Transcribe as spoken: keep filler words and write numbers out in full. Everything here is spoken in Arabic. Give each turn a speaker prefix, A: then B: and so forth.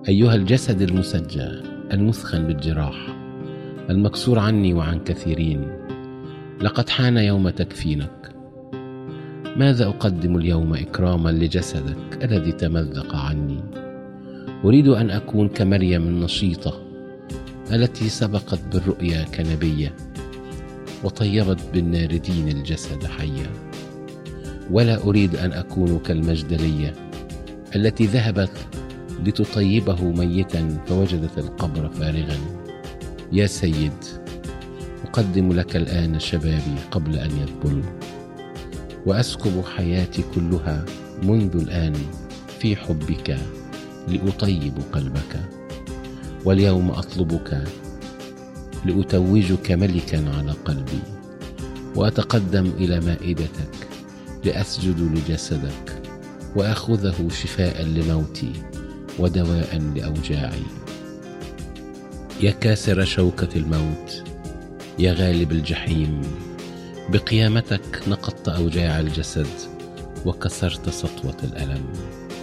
A: أيها الجسد المسجى المثخن بالجراح المكسور عني وعن كثيرين، لقد حان يوم تكفينك. ماذا أقدم اليوم إكراما لجسدك الذي تمزق عني؟ أريد أن أكون كمريم النشيطة التي سبقت بالرؤيا كنبية وطيبت بالناردين الجسد حيا، ولا أريد أن أكون كالمجدلية التي ذهبت لتطيبه ميتا فوجدت القبر فارغا. يا سيد، أقدم لك الآن شبابي قبل أن يذبل، وأسكب حياتي كلها منذ الآن في حبك لأطيب قلبك. واليوم أطلبك لأتوجك ملكا على قلبي، وأتقدم إلى مائدتك لأسجد لجسدك وأخذه شفاء لموتي ودواء لأوجاعي. يا كاسر شوكة الموت، يا غالب الجحيم، بقيامتك نقضت أوجاع الجسد وكسرت سطوة الألم.